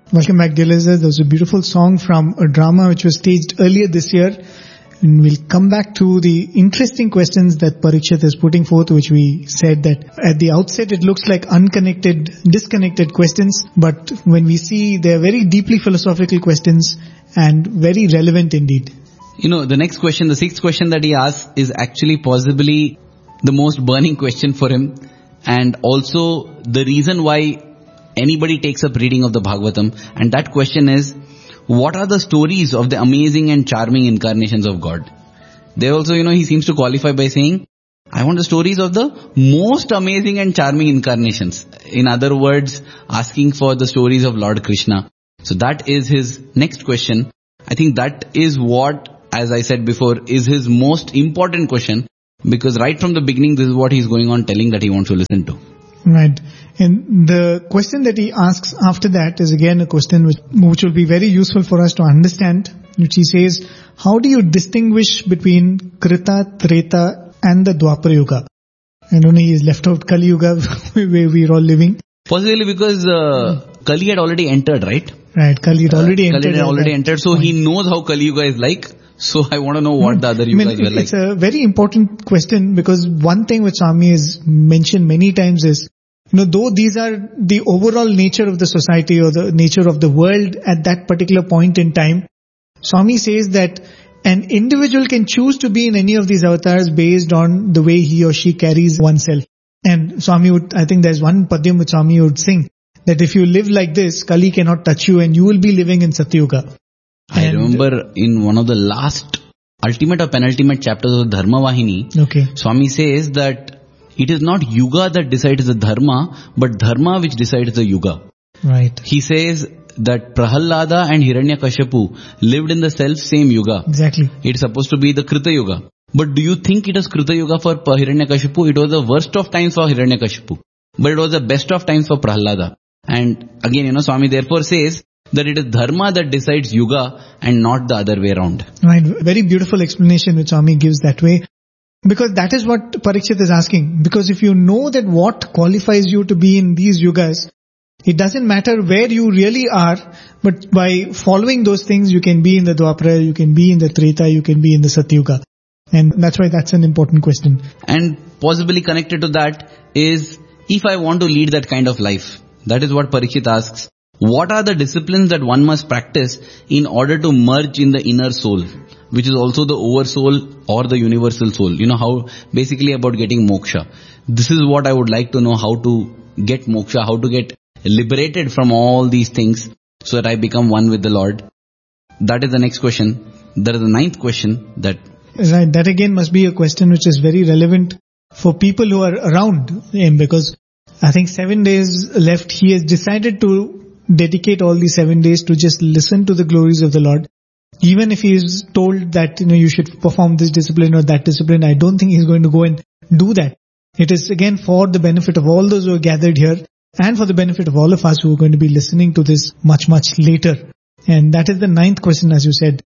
Welcome back, dear listeners. There was a beautiful song from a drama which was staged earlier this year. And we'll come back to the interesting questions that Parikshit is putting forth, which we said that at the outset it looks like unconnected, disconnected questions. But when we see, they're very deeply philosophical questions and very relevant indeed. The next question, the sixth question that he asks is actually possibly the most burning question for him. And also the reason why anybody takes up reading of the Bhagavatam. And that question is, what are the stories of the amazing and charming incarnations of God? There also, he seems to qualify by saying, I want the stories of the most amazing and charming incarnations. In other words, asking for the stories of Lord Krishna. So that is his next question. I think that is what, as I said before, is his most important question. Because right from the beginning, this is what he's going on telling that he wants to listen to. Right. And the question that he asks after that is again a question which will be very useful for us to understand, which he says, how do you distinguish between Krita, Treta and the Dwapara Yuga? And only he is left out Kali Yuga where we're all living. Possibly because Kali had already entered, right? Right, Kali had already entered. So he knows how Kali Yuga is like. So I want to know what the other Yugas were like. It's a very important question because one thing which Swami has mentioned many times is, though these are the overall nature of the society or the nature of the world at that particular point in time, Swami says that an individual can choose to be in any of these avatars based on the way he or she carries oneself. And Swami I think there's one padyam which Swami would sing, that if you live like this, Kali cannot touch you and you will be living in Satyuga. I remember in one of the last ultimate or penultimate chapters of Dharma Vahini, Swami says that it is not Yuga that decides the Dharma, but Dharma which decides the Yuga. Right. He says that Prahalada and Hiranyakashipu lived in the self-same Yuga. Exactly. It's supposed to be the Krita Yuga. But do you think it was Krita Yuga for Hiranyakashipu? It was the worst of times for Hiranyakashipu. But it was the best of times for Prahalada. And again, Swami therefore says that it is Dharma that decides Yuga and not the other way around. Right. Very beautiful explanation which Swami gives that way. Because that is what Parikshit is asking. Because if you know that what qualifies you to be in these yugas, it doesn't matter where you really are, but by following those things, you can be in the Dwapara, you can be in the Treta, you can be in the Satyuga. And that's why that's an important question. And possibly connected to that is, if I want to lead that kind of life, that is what Parikshit asks. What are the disciplines that one must practice in order to merge in the inner soul, which is also the oversoul or the universal soul? How basically about getting moksha. This is what I would like to know, how to get moksha, how to get liberated from all these things so that I become one with the Lord. That is the next question. There is the ninth question that... Right, that again must be a question which is very relevant for people who are around him, because I think 7 days left, he has decided to dedicate all these 7 days to just listen to the glories of the Lord. Even if he is told that, you should perform this discipline or that discipline, I don't think he's going to go and do that. It is again for the benefit of all those who are gathered here and for the benefit of all of us who are going to be listening to this much, much later. And that is the ninth question, as you said.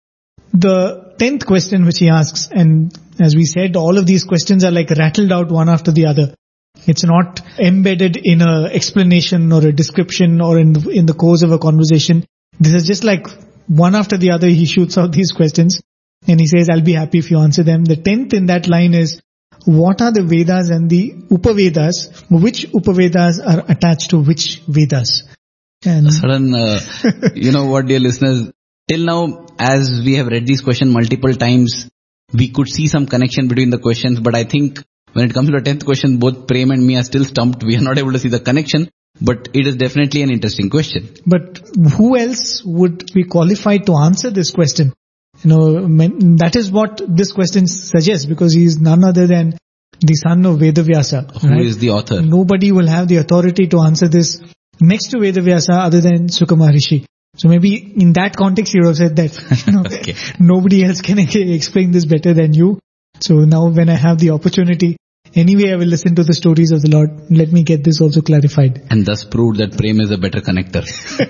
The 10th question which he asks, and as we said, all of these questions are like rattled out one after the other. It's not embedded in a explanation or a description or in the course of a conversation. This is just like one after the other he shoots out these questions and he says, I'll be happy if you answer them. The 10th in that line is, what are the Vedas and the Upavedas? Which Upavedas are attached to which Vedas? And what, dear listeners, till now, as we have read these questions multiple times, we could see some connection between the questions, but I think when it comes to the 10th question, both Prem and me are still stumped. We are not able to see the connection, but it is definitely an interesting question. But who else would be qualified to answer this question? That is what this question suggests, because he is none other than the son of Vedavyasa. Who is the author? Nobody will have the authority to answer this next to Vedavyasa other than Shuka Maharishi. So maybe in that context he would have said that nobody else can explain this better than you. So now when I have the opportunity, anyway I will listen to the stories of the Lord. Let me get this also clarified. And thus proved that Prem is a better connector.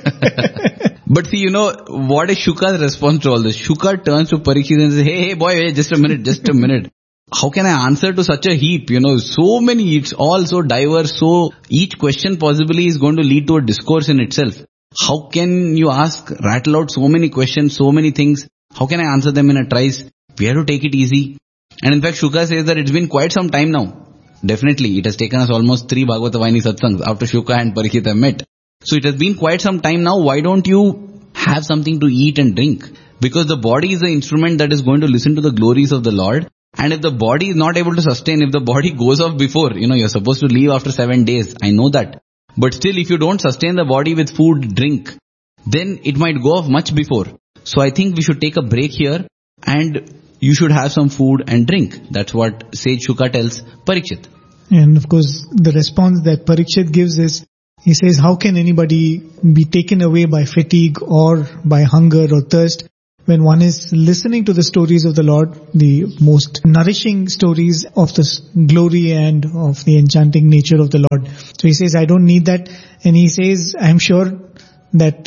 But see, what is Shuka's response to all this? Shuka turns to Parikshit and says, hey boy, just a minute. How can I answer to such a heap? So many, it's all so diverse. So each question possibly is going to lead to a discourse in itself. How can you rattle out so many questions, so many things? How can I answer them in a trice? We have to take it easy. And in fact, Shuka says that it's been quite some time now. Definitely, it has taken us almost 3 Bhagavata Vahini Satsangs after Shuka and Parikshit have met. So it has been quite some time now. Why don't you have something to eat and drink? Because the body is the instrument that is going to listen to the glories of the Lord. And if the body is not able to sustain, if the body goes off before, you're supposed to leave after 7 days. I know that. But still, if you don't sustain the body with food, drink, then it might go off much before. So I think we should take a break here and you should have some food and drink. That's what sage Shuka tells Parikshit. And of course, the response that Parikshit gives is, he says, how can anybody be taken away by fatigue or by hunger or thirst when one is listening to the stories of the Lord, the most nourishing stories of the glory and of the enchanting nature of the Lord. So he says, I don't need that. And he says, I'm sure that,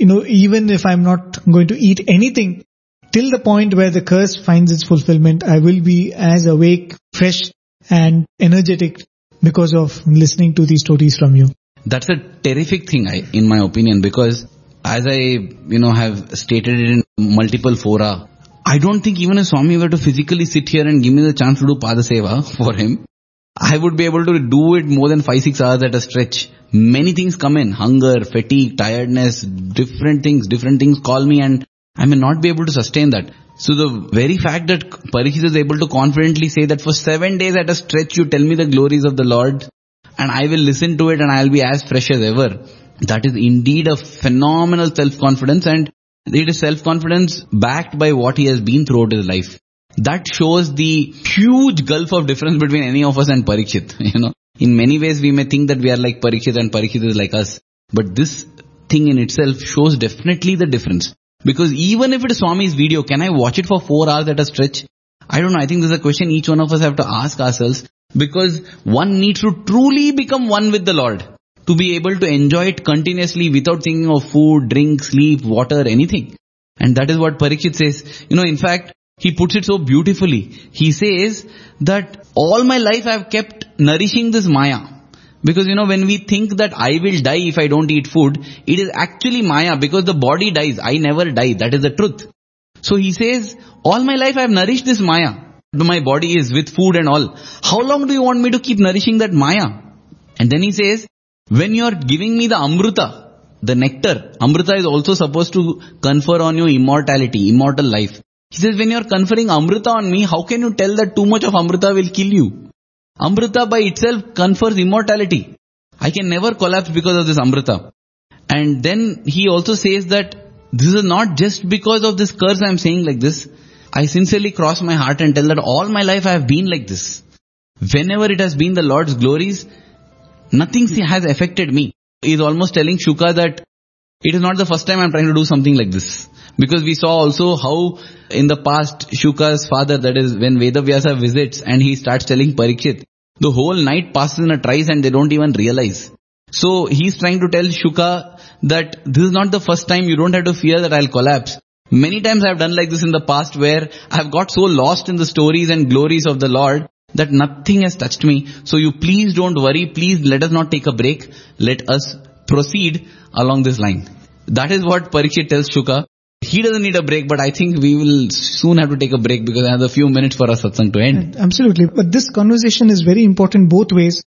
even if I'm not going to eat anything, till the point where the curse finds its fulfillment, I will be as awake, fresh and energetic because of listening to these stories from you. That's a terrific thing, in my opinion, because as I, have stated it in multiple fora, I don't think even if Swami were to physically sit here and give me the chance to do Padaseva for him, I would be able to do it more than 5-6 hours at a stretch. Many things come in, hunger, fatigue, tiredness, different things call me and I may not be able to sustain that. So the very fact that Parikshit is able to confidently say that for 7 days at a stretch you tell me the glories of the Lord and I will listen to it and I will be as fresh as ever. That is indeed a phenomenal self-confidence, and it is self-confidence backed by what he has been throughout his life. That shows the huge gulf of difference between any of us and Parikshit. In many ways we may think that we are like Parikshit and Parikshit is like us. But this thing in itself shows definitely the difference. Because even if it is Swami's video, can I watch it for 4 hours at a stretch? I don't know. I think this is a question each one of us have to ask ourselves. Because one needs to truly become one with the Lord to be able to enjoy it continuously without thinking of food, drink, sleep, water, anything. And that is what Parikshit says. In fact, he puts it so beautifully. He says that all my life I have kept nourishing this Maya. Because when we think that I will die if I don't eat food, it is actually Maya because the body dies. I never die. That is the truth. So he says, all my life I have nourished this Maya. My body is with food and all. How long do you want me to keep nourishing that Maya? And then he says, when you are giving me the Amruta, the nectar, Amruta is also supposed to confer on you immortality, immortal life. He says, when you are conferring Amruta on me, how can you tell that too much of Amruta will kill you? Amruta by itself confers immortality. I can never collapse because of this Amruta. And then he also says that this is not just because of this curse I am saying like this. I sincerely cross my heart and tell that all my life I have been like this. Whenever it has been the Lord's glories, nothing has affected me. He is almost telling Shuka that it is not the first time I am trying to do something like this. Because we saw also how in the past Shuka's father, that is when Vedavyasa visits and he starts telling Parikshit, the whole night passes in a trice and they don't even realize. So he's trying to tell Shuka that this is not the first time, you don't have to fear that I'll collapse. Many times I have done like this in the past where I have got so lost in the stories and glories of the Lord that nothing has touched me. So you please don't worry, please let us not take a break. Let us proceed along this line. That is what Parikshit tells Shuka. He doesn't need a break, but I think we will soon have to take a break because I have a few minutes for our satsang to end. Absolutely. But this conversation is very important both ways.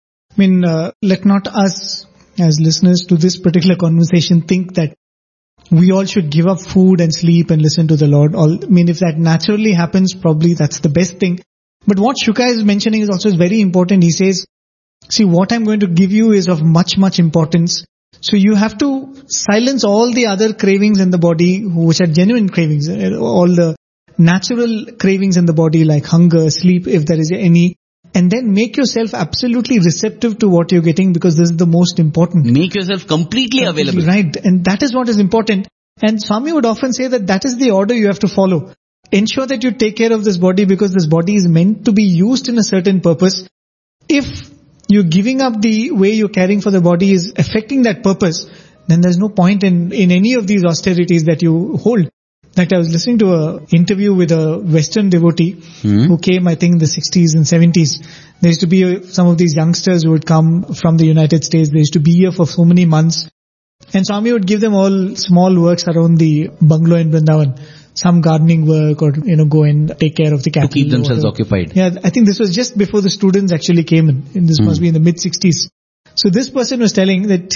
Let not us as listeners to this particular conversation think that we all should give up food and sleep and listen to the Lord. If that naturally happens, probably that's the best thing. But what Shuka is mentioning is also very important. He says, see, what I'm going to give you is of much, much importance. So you have to silence all the other cravings in the body, which are genuine cravings, all the natural cravings in the body like hunger, sleep, if there is any, and then make yourself absolutely receptive to what you're getting because this is the most important. Make yourself completely available. Right. And that is what is important. And Swami would often say that is the order you have to follow. Ensure that you take care of this body because this body is meant to be used in a certain purpose. If you're giving up the way you're caring for the body is affecting that purpose, then there's no point in any of these austerities that you hold. In fact, I was listening to an interview with a Western devotee who came, I think, in the 60s and 70s. There used to be some of these youngsters who would come from the United States. They used to be here for so many months. And Swami would give them all small works around the bungalow in Vrindavan. Some gardening work or, go and take care of the cattle. To keep themselves occupied. Yeah, I think this was just before the students actually came in. And this must be in the mid-60s. So this person was telling that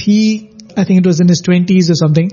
I think it was in his 20s or something,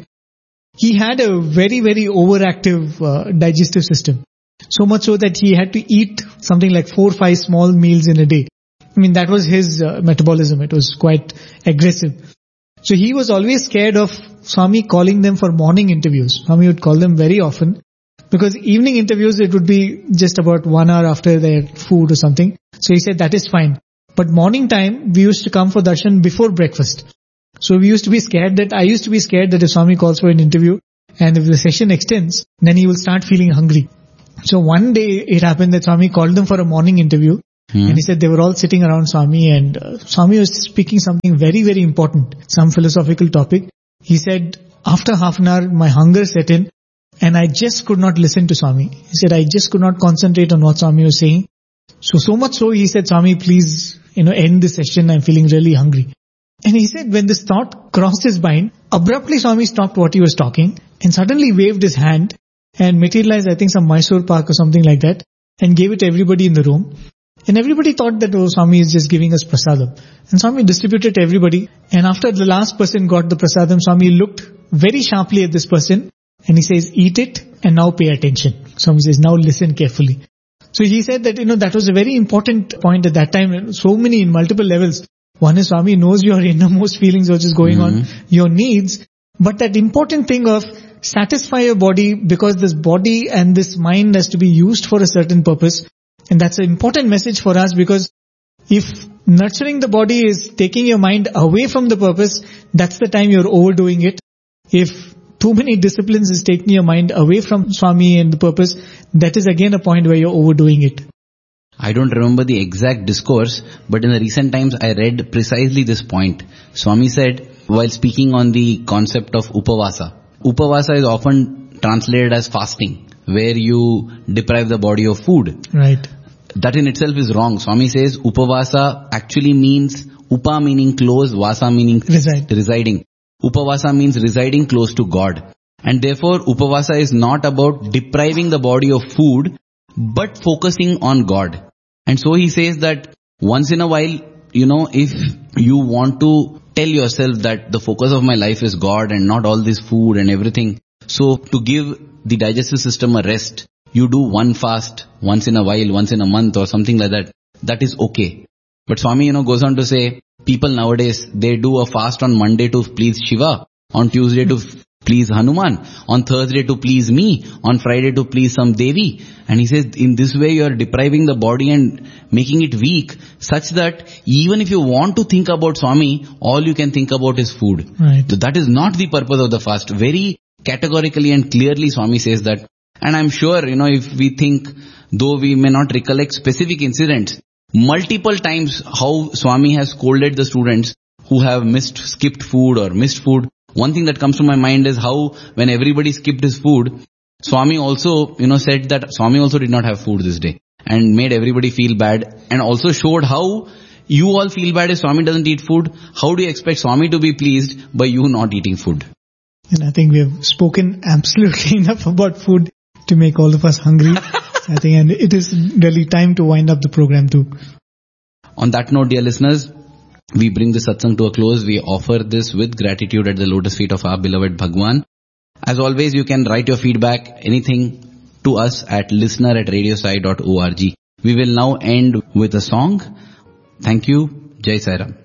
he had a very, very overactive digestive system. So much so that he had to eat something like 4 or 5 small meals in a day. I mean, that was his metabolism. It was quite aggressive. So he was always scared of Swami calling them for morning interviews. Swami would call them very often because evening interviews, it would be just about 1 hour after their food or something. So he said that is fine. But morning time, we used to come for darshan before breakfast. So I used to be scared that if Swami calls for an interview and if the session extends, then he will start feeling hungry. So one day it happened that Swami called them for a morning interview. And he said they were all sitting around Swami and Swami was speaking something very, very important, some philosophical topic. He said, after half an hour, my hunger set in and I just could not listen to Swami. He said, I just could not concentrate on what Swami was saying. So much so, he said, Swami, please, end this session. I'm feeling really hungry. And he said, when this thought crossed his mind, abruptly Swami stopped what he was talking and suddenly waved his hand and materialized, I think, some Mysore Pak or something like that and gave it to everybody in the room. And everybody thought that, Swami is just giving us prasadam. And Swami distributed to everybody. And after the last person got the prasadam, Swami looked very sharply at this person and he says, eat it and now pay attention. Swami says, now listen carefully. So he said that, that was a very important point at that time. So many in multiple levels. One is Swami knows your innermost feelings, which is going on, your needs. But that important thing of satisfy your body because this body and this mind has to be used for a certain purpose. And that's an important message for us because if nurturing the body is taking your mind away from the purpose, that's the time you're overdoing it. If too many disciplines is taking your mind away from Swami and the purpose, that is again a point where you're overdoing it. I don't remember the exact discourse, but in the recent times I read precisely this point. Swami said, while speaking on the concept of upavasa. Upavasa is often translated as fasting, where you deprive the body of food. Right. That in itself is wrong. Swami says upavasa actually means upa meaning close, vasa meaning residing. Upavasa means residing close to God. And therefore upavasa is not about depriving the body of food, but focusing on God. And so he says that once in a while, if you want to tell yourself that the focus of my life is God and not all this food and everything. So to give the digestive system a rest, you do one fast once in a while, once in a month or something like that. That is okay. But Swami, goes on to say, people nowadays, they do a fast on Monday to please Shiva, on Tuesday to please Hanuman, on Thursday to please me, on Friday to please some Devi. And he says, in this way you are depriving the body and making it weak, such that even if you want to think about Swami, all you can think about is food. Right. So that is not the purpose of the fast. Very categorically and clearly Swami says that. And I'm sure, if we think, though we may not recollect specific incidents, multiple times how Swami has scolded the students who have skipped food or missed food. One thing that comes to my mind is how when everybody skipped his food, Swami also, said that Swami also did not have food this day and made everybody feel bad and also showed how you all feel bad if Swami doesn't eat food. How do you expect Swami to be pleased by you not eating food? And I think we have spoken absolutely enough about food to make all of us hungry. I think, and it is really time to wind up the program too. On that note, dear listeners, we bring this satsang to a close. We offer this with gratitude at the lotus feet of our beloved Bhagwan. As always, you can write your feedback, anything to us at listener@radiosai.org. We will now end with a song. Thank you. Jai Sai Ram.